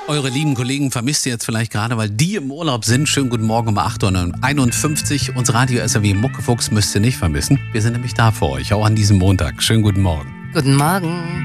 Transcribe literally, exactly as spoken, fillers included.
Eure lieben Kollegen vermisst ihr jetzt vielleicht gerade, weil die im Urlaub sind. Schönen guten Morgen um acht Uhr einundfünfzig. Uns Radio S R W Muckefuchs müsst ihr nicht vermissen. Wir sind nämlich da für euch, auch an diesem Montag. Schönen guten Morgen. Guten Morgen.